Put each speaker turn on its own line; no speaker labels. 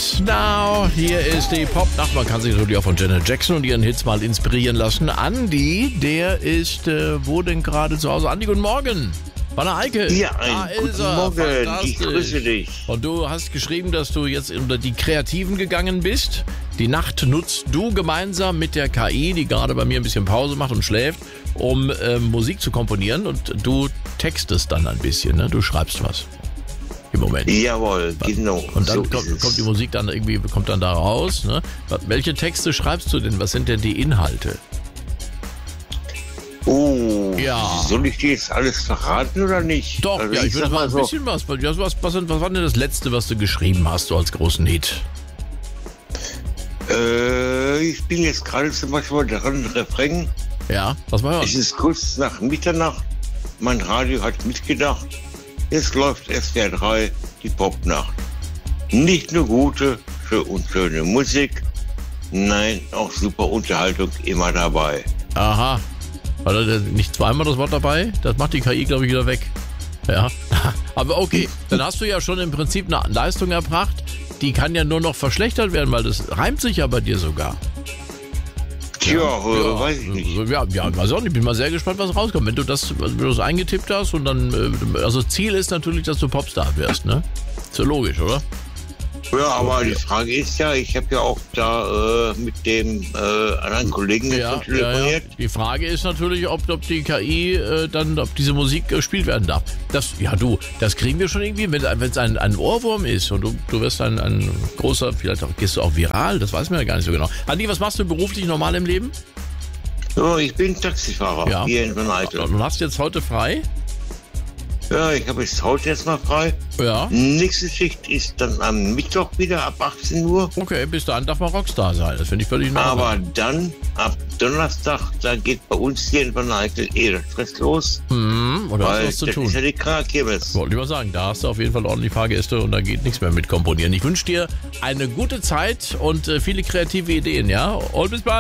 Dance Now. Hier ist die Popnacht. Man kann sich natürlich auch von Janet Jackson und ihren Hits mal inspirieren lassen. Andi, der ist, wo denn gerade zu Hause? Andi, guten Morgen. Wanne Eike.
Ja, guten Morgen. Ich grüße dich.
Und du hast geschrieben, dass du jetzt unter die Kreativen gegangen bist. Die Nacht nutzt du gemeinsam mit der KI, die gerade bei mir ein bisschen Pause macht und schläft, um Musik zu komponieren. Und du textest dann ein bisschen, ne? Du schreibst was. Im Moment.
Jawohl, genau.
Und dann
so
kommt die Musik dann irgendwie, kommt dann da raus. Ne? Welche Texte schreibst du denn? Was sind denn die Inhalte?
Oh,
ja.
Soll ich dir jetzt alles verraten oder nicht?
Doch,
also
ja, ich würde mal ein bisschen was. Was war denn das Letzte, was du geschrieben hast, so als großen Hit?
Ich bin jetzt gerade zum Beispiel dran, Refrain.
Ja, was war das?
Es ist kurz nach Mitternacht. Mein Radio hat mitgedacht. Jetzt läuft SWR 3, die Popnacht. Nicht nur gute und schöne Musik, nein, auch super Unterhaltung immer dabei.
Aha. War da nicht zweimal das Wort dabei? Das macht die KI, glaube ich, wieder weg. Ja. Aber okay, dann hast du ja schon im Prinzip eine Leistung erbracht. Die kann ja nur noch verschlechtert werden, weil das reimt sich ja bei dir sogar.
Tja, weiß ich nicht.
Ja, weiß auch nicht. Bin mal sehr gespannt, was rauskommt. Wenn du das eingetippt hast und dann, also Ziel ist natürlich, dass du Popstar wirst, ne? Ist ja logisch, oder?
Ja, aber die Frage ist ja, ich habe ja auch da mit dem anderen Kollegen telefoniert.
Ja. Die Frage ist natürlich, ob die KI ob diese Musik gespielt werden darf. Das kriegen wir schon irgendwie, wenn es ein Ohrwurm ist und du wirst ein großer, vielleicht gehst du auch viral, das weiß man ja gar nicht so genau. Andi, was machst du beruflich normal im Leben?
Ja, ich bin Taxifahrer hier in Wanne-Eickel.
Und hast jetzt heute frei?
Ja, ich habe heute jetzt mal frei.
Ja.
Nächste Schicht ist dann am Mittwoch wieder ab 18 Uhr.
Okay, bis dahin darf man Rockstar sein. Das finde ich völlig normal.
Aber dann, ab Donnerstag, da geht bei uns hier in Wanne-Eickel der Stress los.
Oder hast du was zu tun?
Das ist ja die Krakirmes.
Wollte ich mal sagen, da hast du auf jeden Fall ordentlich Fahrgäste und da geht nichts mehr mit komponieren. Ich wünsche dir eine gute Zeit und viele kreative Ideen, ja? Und bis bald.